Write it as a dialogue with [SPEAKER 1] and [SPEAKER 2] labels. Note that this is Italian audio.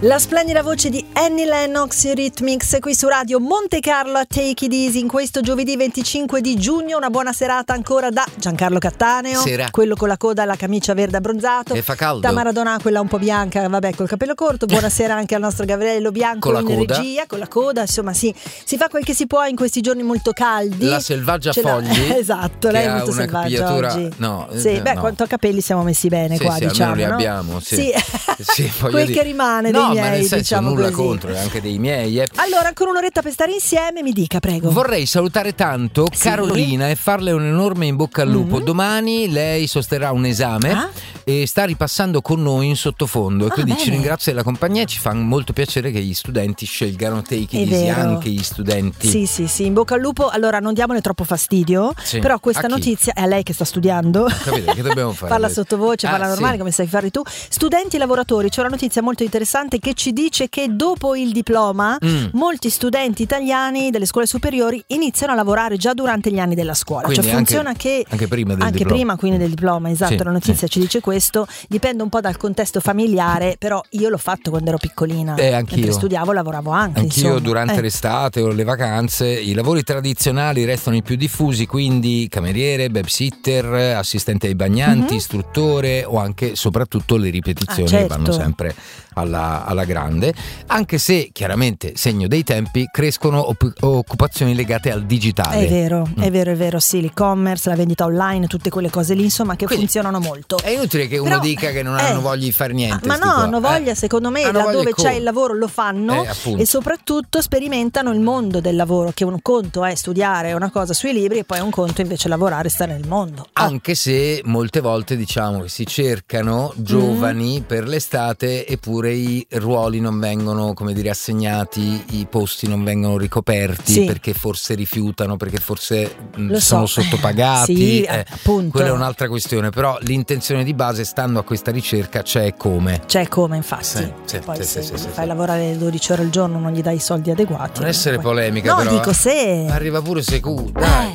[SPEAKER 1] La splendida voce di Annie Lennox, Eurythmics, qui su Radio Monte Carlo a Take It Easy in questo giovedì 25 di giugno. Una buona serata ancora da Giancarlo Cattaneo,
[SPEAKER 2] Sera.
[SPEAKER 1] quello con la coda, la camicia verde abbronzato,
[SPEAKER 2] e fa caldo.
[SPEAKER 1] Tamara Donà, quella un po' bianca, vabbè, col capello corto. Buonasera anche al nostro Gabriele Bianco
[SPEAKER 2] con la
[SPEAKER 1] in
[SPEAKER 2] coda.
[SPEAKER 1] regia, con la coda. Insomma, si fa quel che si può in questi giorni molto caldi.
[SPEAKER 2] La selvaggia Fogli,
[SPEAKER 1] esatto, lei è molto
[SPEAKER 2] una
[SPEAKER 1] selvaggia oggi.
[SPEAKER 2] No,
[SPEAKER 1] sì, beh,
[SPEAKER 2] no.
[SPEAKER 1] quanto a capelli siamo messi bene
[SPEAKER 2] Sì,
[SPEAKER 1] qua,
[SPEAKER 2] sì,
[SPEAKER 1] diciamo,
[SPEAKER 2] almeno li
[SPEAKER 1] no?
[SPEAKER 2] abbiamo, sì.
[SPEAKER 1] Sì.
[SPEAKER 2] Sì,
[SPEAKER 1] quel
[SPEAKER 2] dire.
[SPEAKER 1] che rimane
[SPEAKER 2] no,
[SPEAKER 1] dei miei,
[SPEAKER 2] ma nel senso,
[SPEAKER 1] diciamo
[SPEAKER 2] nulla
[SPEAKER 1] così.
[SPEAKER 2] contro, anche dei miei.
[SPEAKER 1] Allora, ancora un'oretta per stare insieme, mi dica, prego.
[SPEAKER 2] Vorrei salutare tanto
[SPEAKER 1] Sì.
[SPEAKER 2] Carolina e farle un enorme in bocca al lupo. Domani lei sosterrà un esame e sta ripassando con noi in sottofondo, e quindi
[SPEAKER 1] bene.
[SPEAKER 2] ci ringrazia della compagnia e ci fa molto piacere che gli studenti scelgano Take It
[SPEAKER 1] È
[SPEAKER 2] Easy,
[SPEAKER 1] vero.
[SPEAKER 2] anche gli studenti.
[SPEAKER 1] Sì, in bocca al lupo. Allora, non diamole troppo fastidio,
[SPEAKER 2] Sì.
[SPEAKER 1] però questa
[SPEAKER 2] A chi?
[SPEAKER 1] notizia è a lei che sta studiando.
[SPEAKER 2] Capite, che dobbiamo fare?
[SPEAKER 1] Parla sottovoce, parla normale,
[SPEAKER 2] sì.
[SPEAKER 1] come sai fare tu. Studenti e lavoratori, c'è una notizia molto interessante che ci dice che dopo il diploma molti studenti italiani delle scuole superiori iniziano a lavorare già durante gli anni della scuola.
[SPEAKER 2] Quindi
[SPEAKER 1] cioè funziona
[SPEAKER 2] anche prima del
[SPEAKER 1] anche
[SPEAKER 2] diploma.
[SPEAKER 1] prima quindi del diploma, esatto.
[SPEAKER 2] Sì,
[SPEAKER 1] La notizia ci dice questo, dipende un po' dal contesto familiare, però io l'ho fatto quando ero piccolina.
[SPEAKER 2] Anch'io.
[SPEAKER 1] Mentre studiavo lavoravo anche.
[SPEAKER 2] Anch'io
[SPEAKER 1] insomma.
[SPEAKER 2] durante l'estate o le vacanze. I lavori tradizionali restano i più diffusi, quindi cameriere, babysitter, assistente ai bagnanti, istruttore, o anche soprattutto le ripetizioni
[SPEAKER 1] certo.
[SPEAKER 2] vanno sempre alla grande, anche se chiaramente segno dei tempi crescono occupazioni legate al digitale.
[SPEAKER 1] È vero, sì, l'e-commerce, la vendita online, tutte quelle cose lì, insomma, che
[SPEAKER 2] Quindi
[SPEAKER 1] funzionano molto.
[SPEAKER 2] È inutile che uno dica che non hanno voglia di fare niente.
[SPEAKER 1] Ma
[SPEAKER 2] sti
[SPEAKER 1] no,
[SPEAKER 2] qua.
[SPEAKER 1] hanno voglia, secondo me,
[SPEAKER 2] Hanno voglia
[SPEAKER 1] laddove c'è
[SPEAKER 2] come?
[SPEAKER 1] il lavoro lo fanno,
[SPEAKER 2] appunto.
[SPEAKER 1] e soprattutto sperimentano il mondo del lavoro, che un conto è studiare una cosa sui libri e poi un conto invece lavorare e stare nel mondo.
[SPEAKER 2] Anche se molte volte diciamo che si cercano giovani per l'estate, eppure i ruoli non vengono, come dire, assegnati, i posti non vengono ricoperti, perché forse rifiutano, perché forse sono sottopagati.
[SPEAKER 1] Sì, appunto.
[SPEAKER 2] Quella è un'altra questione, però l'intenzione di base, stando a questa ricerca, c'è come, infatti.
[SPEAKER 1] Poi se fai lavorare 12 ore al giorno non gli dai i soldi adeguati.
[SPEAKER 2] Non essere polemica,
[SPEAKER 1] no,
[SPEAKER 2] però
[SPEAKER 1] dico se
[SPEAKER 2] arriva pure Secu, dai.